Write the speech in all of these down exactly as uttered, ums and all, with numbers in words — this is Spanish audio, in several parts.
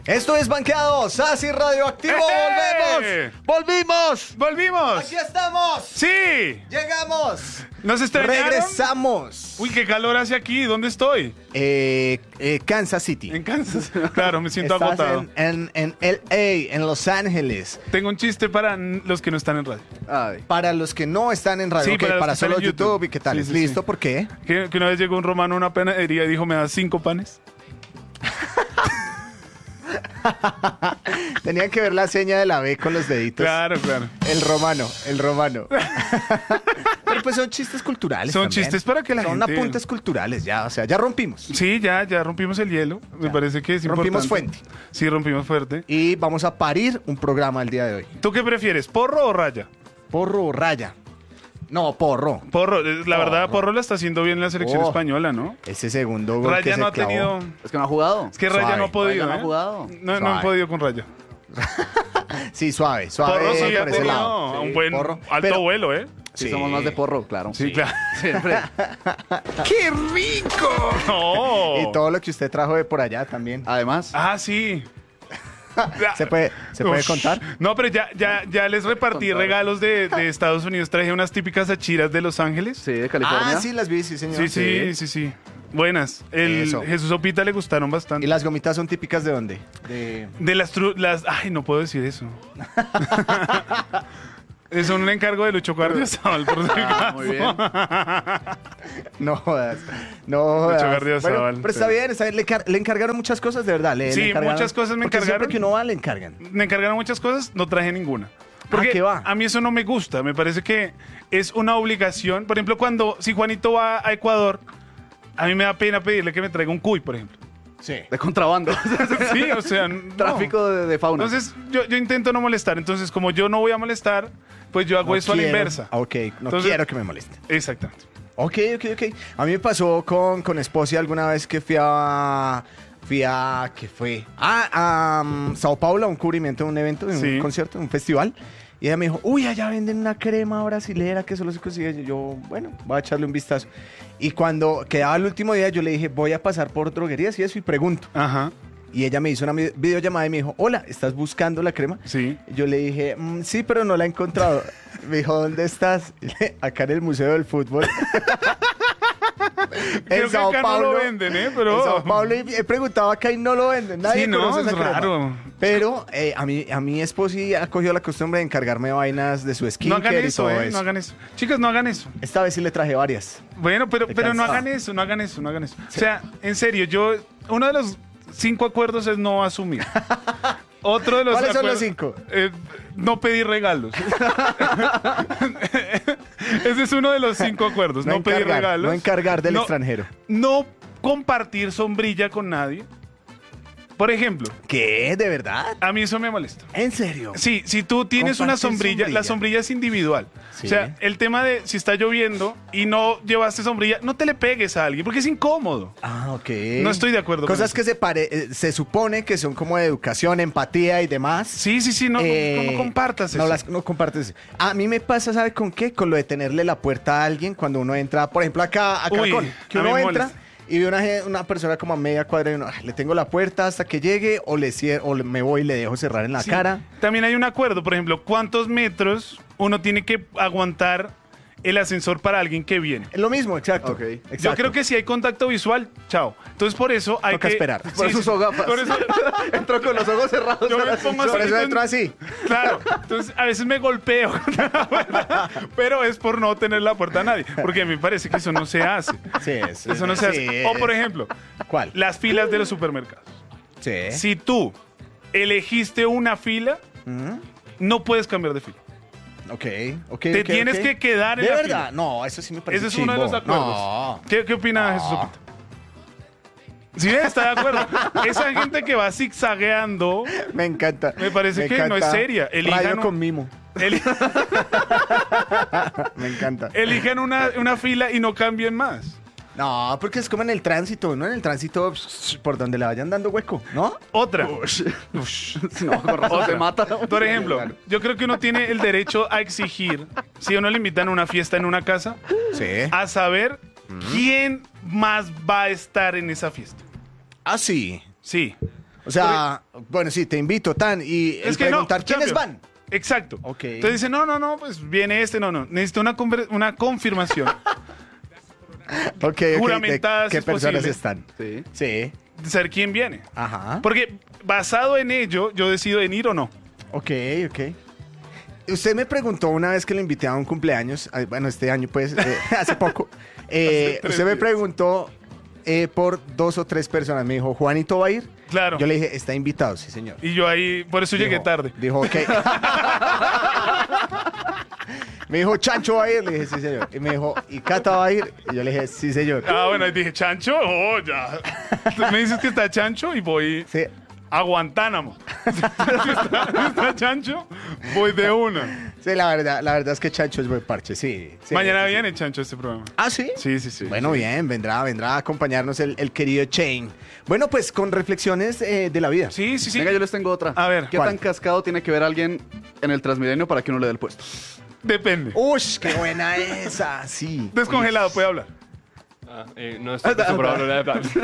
Esto es Banqueados, así radioactivo. ¡Eh! ¡Volvemos! ¡Volvimos! ¡Volvimos! ¡Aquí estamos! ¡Sí! ¡Llegamos! ¿Nos extrañaron? ¡Regresamos! Uy, qué calor hace aquí. ¿Dónde estoy? Eh, eh, Kansas City. En Kansas. Claro, me siento Estás agotado. en, en, en L A, en Los Ángeles. Tengo un chiste para n- los que no están en radio. Ay. Para los que no están en radio, Sí, ok, para los para que están solo en YouTube. YouTube. ¿Y qué tal? Sí, ¿Es sí, listo? sí. ¿Por qué? Que, que una vez llegó un romano a una panadería y dijo, ¿me das cinco panes? Tenían que ver la seña de la B con los deditos. Claro, claro. El romano, el romano. Pero pues son chistes culturales. Son también. chistes para que la son gente- apuntes culturales, ya, o sea, ya rompimos. Sí, ya, ya rompimos el hielo. Me Ya. parece que es Rompimos importante. fuente. Sí, rompimos fuerte. Y vamos a parir un programa el día de hoy. ¿Tú qué prefieres, porro o raya? Porro o raya. No, porro. Porro, eh, la verdad, Porro. Porro la está haciendo bien la selección Oh. española, ¿no? Ese segundo gol que Raya se no ha clavó. tenido... Es que no ha jugado. Es que Raya Suave. no ha podido, Raya no ha ¿eh? jugado. No, no Suave. han podido con Raya. Sí, suave, suave. Porro sí ha por ese tenido lado. un Sí, buen porro. alto Pero- vuelo, ¿eh? Sí, Sí. somos más de porro, claro. Sí, claro. Siempre. ¡Qué rico! No. Y todo lo que usted trajo de por allá también. Además, Ah, sí. ¿Se puede, ¿se puede Ush. contar? No, pero ya, ya, ya les repartí Contar. regalos de, de Estados Unidos. Traje unas típicas achiras de Los Ángeles. sí, de California. Ah, sí, las vi, sí, señor. Sí, sí, sí, sí. Buenas. El Eso. Jesús Opita le gustaron ¿Y bastante. las gomitas son típicas de dónde? De... De las, tru- las... Ay, no puedo decir eso. Es un encargo de Lucho Guardiazabal, por si Ah, acaso. muy bien. No jodas. No jodas. Gardiazabal, Bueno, pero está sí. bien, está bien. Le, car- le encargaron muchas cosas, de verdad. Le, Sí, le encargaron- muchas cosas me porque encargaron. Siempre que uno va, le encargan. Me encargaron muchas cosas, no traje ninguna. Porque ¿qué va? a mí eso no me gusta. Me parece que es una obligación. Por ejemplo, cuando si Juanito va a Ecuador, a mí me da pena pedirle que me traiga un cuy, por ejemplo. Sí. De contrabando. Sí, o sea, no. Tráfico de, de fauna. Entonces, yo, yo intento no molestar. Entonces, como yo no voy a molestar, pues yo hago No eso a la quiero. inversa. Ah, Ok, no Entonces- quiero que me moleste. Exactamente. Ok, ok, ok. A mí me pasó con, con Esposia alguna vez que fui a... Fui a... ¿Qué fue? Ah, a um, Sao Paulo, a un cubrimiento de un evento, de un Sí. concierto, un festival. Y ella me dijo, uy, allá venden una crema brasilera que solo se consigue. Y yo, bueno, voy a echarle un vistazo. Y cuando quedaba el último día, yo le dije, voy a pasar por droguerías y eso, y pregunto. Ajá. Y ella me hizo una vi- videollamada y me dijo, hola, ¿estás buscando la crema? Sí. Y yo le dije, "Mm, sí, pero no la he encontrado. Me dijo, ¿dónde estás? Acá en el Museo del Fútbol. Creo que acá no lo venden, ¿eh? Pero- En Sao Paulo y he preguntado acá y no lo venden. Nadie Sí, no, conoce es esa crema. raro. Pero eh, a, mí, a mi esposo sí ha cogido la costumbre de encargarme vainas de su No skincare hagan y eso, todo ¿eh? eso. No hagan eso. Chicas, no hagan eso. Esta vez sí le traje varias. Bueno, pero, Te pero no cansaba. hagan eso, no hagan eso, no hagan eso. O sea, en serio, yo... Uno de los cinco acuerdos es no asumir. Otro de los ¿Cuáles son los acuerdos- cinco? eh, no pedir regalos. Ese es uno de los cinco acuerdos. No, No pedir encargar, regalos. no encargar del No- extranjero. No compartir sombrilla con nadie. Por ejemplo, ¿Qué? ¿De verdad? a mí eso me molesta. ¿En serio? Sí, si tú tienes una Compartir sombrilla, sombrilla. la sombrilla es individual. Sí. O sea, el tema de si está lloviendo y no llevaste sombrilla, no te le pegues a alguien porque es incómodo. Ah, ok. No estoy de acuerdo con Cosas eso. que se, pare- eh, se supone que son como de educación, empatía y demás. Sí, sí, sí, no, Eh, no, no compartas no eso. las no compartes. A mí me pasa, ¿sabe con qué? Con lo de tenerle la puerta a alguien cuando uno entra, por ejemplo, acá a Uy, Caracol, que a mí uno me entra molesta. y ve una, ge- una persona como a media cuadra y uno, "Ay, le tengo la puerta hasta que llegue o le cier- o le- me voy y le dejo cerrar en la Sí. cara." También hay un acuerdo, por ejemplo, ¿cuántos metros uno tiene que aguantar el ascensor para alguien que viene? Es lo mismo, exacto. Ok. exacto. Yo creo que si hay contacto visual, chao. Entonces por eso hay Toca que esperar. Por Sí, eso sí. usó gafas. Por eso- Entró con los ojos cerrados. Yo me al pongo ascensor. Por eso así, entro así. Claro, entonces a veces me golpeo contra la puerta, pero es por no tener la puerta a nadie, porque a mí me parece que eso no se hace. Sí, es- Eso no se sí, hace. O por ejemplo, ¿Cuál? las filas de los supermercados. Sí. Si tú elegiste una fila, Ujú. no puedes cambiar de fila. Ok, ok. Te ok, tienes ok. que quedar en ¿De la verdad? fila. No, eso sí me parece Ese es uno de chimbo. los acuerdos. No. ¿Qué, qué opina No. Jesús Sopita? Sí, está de acuerdo. Esa gente que va zigzagueando, Me encanta. Me parece que no es seria. Elijan Radio un- con mimo. eli- Me encanta. elijan una, una fila y no cambien más. No, porque es como en el tránsito, ¿no? En el tránsito pss, por donde le vayan dando hueco, ¿no? Otra. No, con razón se mata. Por ejemplo, yo creo que uno tiene el derecho a exigir, si a uno le invitan a una fiesta en una casa, Sí. a saber quién más va a estar en esa fiesta. Ah, sí. Sí. O sea, bueno, sí, te invito, tan, y el Es que no, preguntar, ¿quiénes cambio. van? Exacto. Ok. Entonces dice, no, no, no, pues viene este, no, no. Necesito una, conver- una confirmación. Ok, ok, Juramentadas, ¿de ¿Qué si es personas posible. están? Sí. Sí, De saber quién viene. ajá. Porque basado en ello, yo decido en ir o no. Ok, ok. Usted me preguntó una vez que lo invité a un cumpleaños, ay, bueno, este año pues, eh, hace poco, eh, Hace tres usted me días. preguntó eh, por dos o tres personas, me dijo, ¿Juanito va a ir? Claro. Yo le dije, está invitado, sí señor. Y yo ahí, por eso llegué Dijo- tarde. Dijo, ok. Me dijo, ¿Chancho va a ir? Le dije, sí señor. Y me dijo, ¿y Cata va a ir? Y yo le dije, sí señor. Ah, bueno, ahí dije, ¿Chancho? Oh, ya. Tú me dices que está Chancho y voy Sí. a Guantánamo. Si está, si está Chancho, voy de una. Sí, la verdad, la verdad es que Chancho es buen parche, sí. sí, Mañana sí, sí. viene Chancho a este programa. ¿Ah, sí? Sí, sí, sí. Bueno, bien, vendrá, vendrá a acompañarnos el, el querido Chain. Bueno, pues con reflexiones eh, de la vida. Sí, sí, sí. Venga, yo les tengo otra. A ver, ¿Qué ¿cuál? tan cascado tiene que ver alguien en el Transmilenio para que uno le dé el puesto? Depende. Uy, qué buena esa, sí. Descongelado, puede hablar. Ah, eh, no estoy acostumbrado a hablar de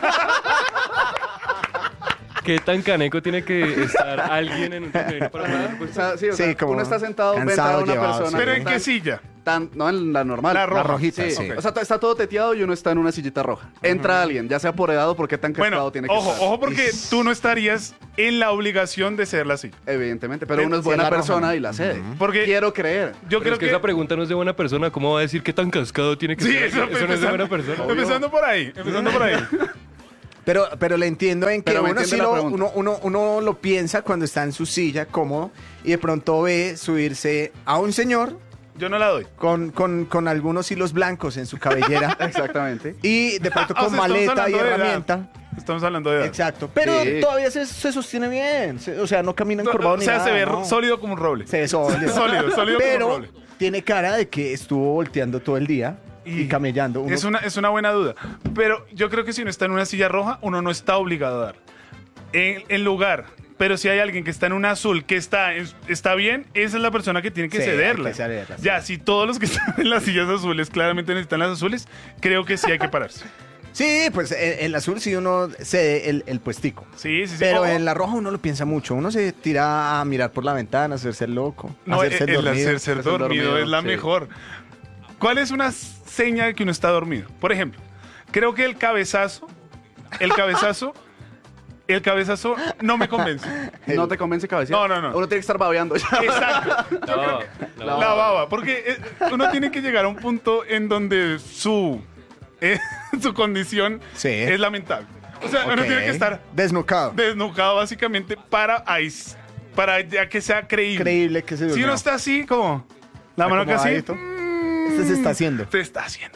¿Qué tan caneco tiene que estar alguien en un Transmilenio para hablar? O Pues, sea, sí, o Sí, sea, como uno está sentado, ve cansado, entrar una llevado, persona. sí. ¿Pero en tan- qué silla? tan- no, en la normal. La roja. rojita, Sí, sí. o sea, está todo teteado y uno está en una sillita roja. Entra alguien, ya sea por edad o por qué tan cascado Bueno, tiene que ojo, estar. ojo, porque tú no estarías en la obligación de ceder la silla. Evidentemente, pero Sí, uno es sí, buena la roja, persona ¿no? y la cede. Porque Quiero creer. yo pero creo es que, que... esa pregunta no es de buena persona. ¿Cómo va a decir qué tan cascado tiene que Sí, ser? eso, no es de empezando- buena persona. Empezando por ahí, empezando por ahí. Pero, pero le entiendo en que Pero me uno, sí entiende la lo, pregunta. uno, uno, uno lo piensa cuando está en su silla cómodo y de pronto ve subirse a un señor Yo no la doy. con, con, con algunos hilos blancos en su cabellera Exactamente. y de pronto Ah, o con sea, estamos maleta y hablando de edad. herramienta. Estamos hablando de edad. Exacto. Pero Sí. todavía se, se sostiene bien. Se- o sea, no camina No, encorvado o ni sea, nada, se ve ¿no? sólido como un roble. Se ve sólido. Sólido, sólido como Pero un roble. tiene cara de que estuvo volteando todo el día y, camellando. Uno- Es una, es una buena duda. Pero yo creo que si uno está en una silla roja, uno no está obligado a dar. En, en lugar. Pero si hay alguien que está en una azul, que está, en- está bien, esa es la persona que tiene que Sí, hay cederla. que cederla, sí. Ya, si todos los que están en las sillas azules claramente necesitan las azules, creo que sí hay que pararse. Sí, pues en, en la azul sí uno cede el, el puestico. Sí, sí, sí. Pero Ojo, en la roja uno lo piensa mucho. Uno se tira a mirar por la ventana, a hacerse el loco. a No, el, hacerse el dormido. hacerse Hacerse dormido, dormido, es la sí. mejor. ¿Cuál es una seña de que uno está dormido? Por ejemplo, creo que el cabezazo, el cabezazo, el cabezazo no me convence. ¿No te convence cabecita? No, no, no. Uno tiene que estar babeando ya. Exacto. La baba, la La baba. baba, porque eh, uno tiene que llegar a un punto en donde su, eh, su condición Sí. es lamentable. O sea, uno Ok. tiene que estar desnucado. desnucado básicamente para ahí, para ya que sea creíble. Increíble que se Si durmió. uno está así, como la mano que así, Acomodadito. Este se está haciendo. se está haciendo.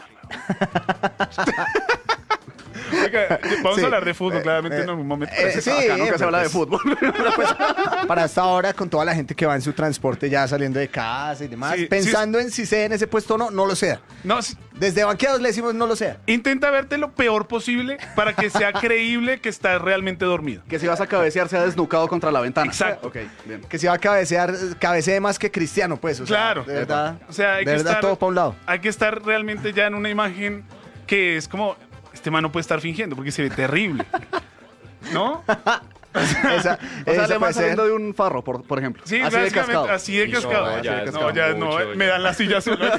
Oiga, vamos Sí. a hablar de fútbol, Eh, claramente eh, en algún momento. eh, sí, Acá nunca eh, se habla de pues, fútbol. Para esta hora, con toda la gente que va en su transporte ya saliendo de casa y demás, Sí, pensando en si sea en ese puesto o no, no lo sea. No, sí, Desde banqueados le decimos no lo sea. intenta verte lo peor posible para que sea creíble que estás realmente dormido. Que si vas a cabecear sea desnucado contra la ventana. Exacto. Ok, bien. Que si va a cabecear, cabecee más que Cristiano, pues. O sea, Claro. De verdad. O sea, hay de que verdad, estar, todo para un lado. hay que estar realmente ya en una imagen que es como, este man no puede estar fingiendo porque se ve terrible. ¿no? Esa, O sea, esa le puede va saliendo ser. de un farro, por, por ejemplo. Sí, así de básicamente, cascado. así de Y cascado. no, ya es no, ya no, mucho, me ya. dan la silla sola.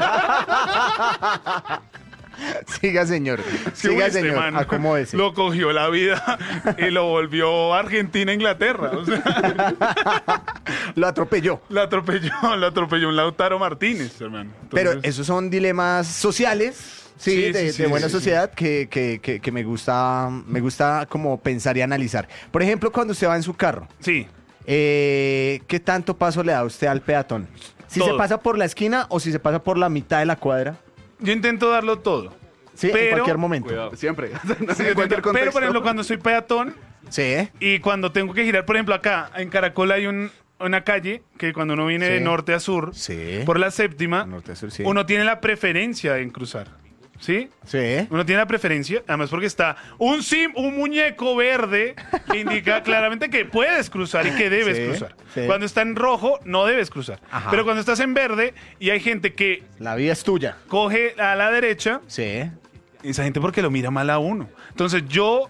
Siga, señor. Sí, Siga, este señor. man Acomódese. Lo cogió la vida y lo volvió Argentina Inglaterra. O sea, Lo atropelló. lo atropelló, lo atropelló un Lautaro Martínez, hermano. Pero Entonces, esos son dilemas sociales. Sí, Sí, de, sí, sí, de buena sí, sí. sociedad Que, que, que, que me gusta me gusta como pensar y analizar. Por ejemplo, cuando usted va en su carro, sí. eh, ¿qué tanto paso le da usted al peatón? Si Todo. se pasa por la esquina o si se pasa por la mitad de la cuadra. Yo intento darlo todo. Sí, en Pero- cualquier momento. Cuidado. Siempre. Sí, en cualquier pero, contexto. por ejemplo, cuando soy peatón Sí, ¿eh? y cuando tengo que girar, por ejemplo, acá en Caracol hay un, una calle que cuando uno viene Sí. de norte a sur, Sí. por la séptima, Norte a sur, sí. uno tiene la preferencia en cruzar. ¿Sí? Sí, ¿eh? Uno tiene la preferencia, además porque está un sim, un muñeco verde que indica claramente que puedes cruzar y que debes Sí, cruzar. sí. Cuando está en rojo, no debes cruzar. Ajá. Pero cuando estás en verde y hay gente que La vida es tuya. coge a la derecha, Sí. esa gente porque lo mira mal a uno. Entonces yo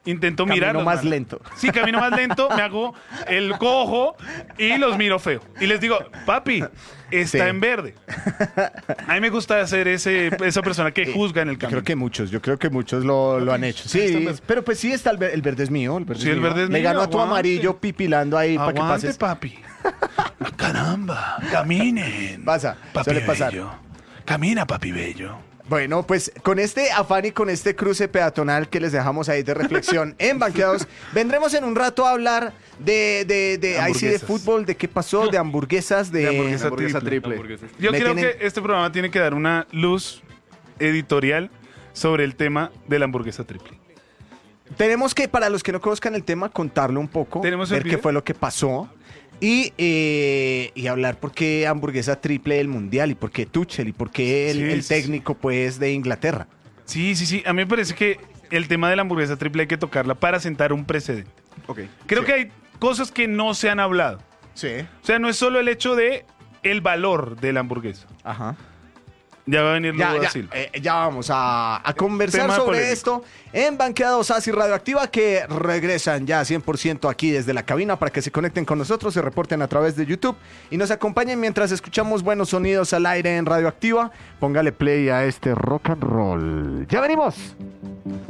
intento Camino mirarlos. más mano. lento. Sí, camino más lento, me hago el cojo y los miro feo. Y les digo, papi, está Sí. en verde. A mí me gusta ser ese, esa persona que juzga en el Yo camino. creo que muchos, yo creo que muchos lo, lo han hecho. está Sí, en verde. pero pues sí está el, ver- el verde es mío. El verde Sí, es el mío. verde es Le mío, gano a tu aguante. amarillo pipilando ahí para que Aguante, pases. papi. Caramba, caminen. Pasa, papi suele pasar. bello. Camina, papi bello. Bueno, pues con este afán y con este cruce peatonal que les dejamos ahí de reflexión en Banqueados, vendremos en un rato a hablar de, de, de, ahí sí, de Hamburguesas. fútbol, de qué pasó, de hamburguesas, de... De hamburguesa, hamburguesa triple. Hamburguesas. Yo Me creo tienen- que este programa tiene que dar una luz editorial sobre el tema de la hamburguesa triple. Tenemos que, para los que no conozcan el tema, contarlo un poco, ¿Tenemos el ver qué video? fue lo que pasó y, eh, y hablar por qué hamburguesa triple del mundial y por qué Tuchel y por qué el, Sí, el sí, técnico pues de Inglaterra. Sí, sí, sí. A mí me parece que el tema de la hamburguesa triple hay que tocarla para sentar un precedente. Ok. Creo Sí. que hay cosas que no se han hablado. Sí. O sea, no es solo el hecho de el valor de la hamburguesa. Ajá. Ya va a venir Ya, luego ya, Brasil. eh, ya vamos a, a conversar Tema sobre polémico. esto en Banqueados Así Radioactiva, que regresan ya cien por ciento aquí desde la cabina para que se conecten con nosotros, se reporten a través de YouTube y nos acompañen mientras escuchamos buenos sonidos al aire en Radioactiva. Póngale play a este rock and roll. ¡Ya venimos!